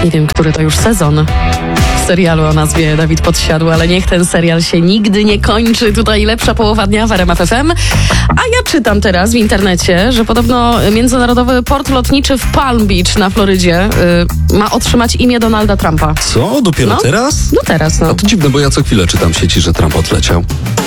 Nie wiem, który to już sezon w serialu o nazwie Dawid Podsiadł, ale niech ten serial się nigdy nie kończy. Tutaj lepsza połowa dnia w RMF FM. A ja czytam teraz w internecie, że podobno międzynarodowy port lotniczy w Palm Beach na Florydzie ma otrzymać imię Donalda Trumpa. Co? Dopiero teraz? No teraz, no. A to dziwne, bo ja co chwilę czytam w sieci, że Trump odleciał.